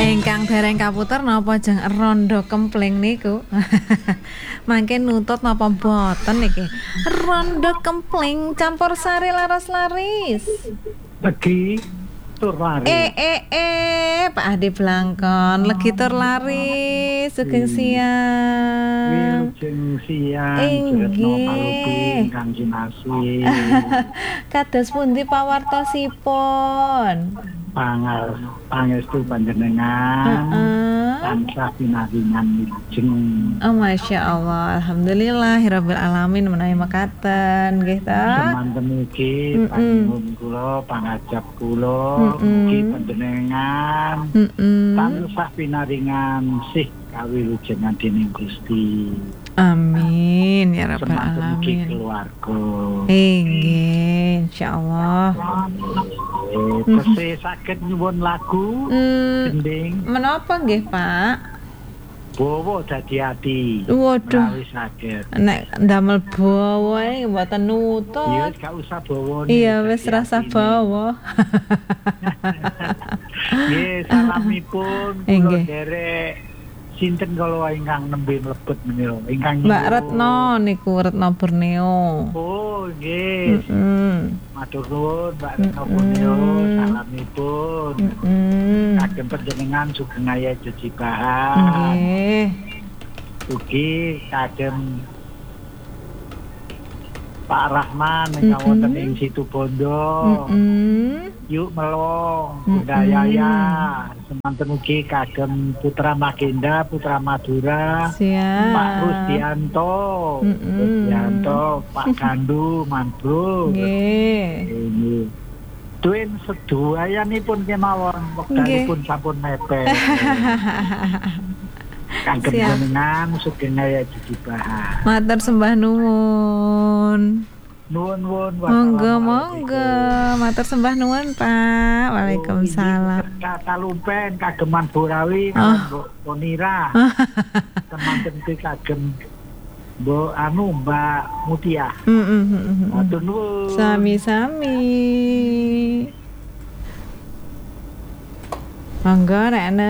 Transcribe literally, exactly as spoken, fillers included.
Ingkang dereng kaputer napa jeng rondo kempling niku? Mangke nutut napa boten niki? Rondo kempling campur sari laras-laris. Legi tur laris. Eh eh eh Pak Adi Blangkon, legi tur laris sugeng siang. Wilujeng siang Retno Palupi ingkang kinasih. Kados pundi pawartosipun? Pangal pangestu panjenengan. Heeh. Tansah pinaringan wilujeng. Oh Masya Allah, alhamdulillahirabbil alamin menawi mekaten nggih ta. Semanten iki panjenengan kula pangajap kula mugi panjenengan tansah pinaringan sih kawilujengan dening Gusti. Amin ya rabbal Semanten iki alamin. keluarga. Inggih, insyaallah. Tesih saged nyuwun lagu gending. Menapa nggih, Pak? Bawa dadi ati. Waduh. Menawi saged. Nek ndamel bawa iki mboten nutut. Iya, gak usah bawa. Iya, wis rasa bawa. Nggih, salamipun kula derek sinten kala ingkang nembe mlebet menika ingkang Mbak Retno niku Retno Borneo. Oh nggih. Heeh. Matur nuwun Mbak Retno Borneo, salamipun. Heeh. Kagem panjenengan sugeng aya jejibahan. Nggih. Ugi kagem Pak Rahman ingkang wonten ing Situbondo. Heeh. Yuk melong budaya semanten ugi kagem Putra Magenda, Putra Madura. Siap. Pak Rusdianto, Rusdianto, Pak Gandu, Manbro. Nggih. Ini Twin sedoyanipun kemawon wekdalipun sampun mepet. Kagem panjenengan sugeng aya jejibahan. Matur sembah nuwun. Nuwun-nuwun. Monggo monggo. Matur sembah nuwun, Pak. Waalaikumsalam. Kalumpen kageman Borawi karo Ponira. Teman-teman kagem Mbok anu Mbak Mutia. Heeh. Matur nuwun. Sami-sami. Monggo nek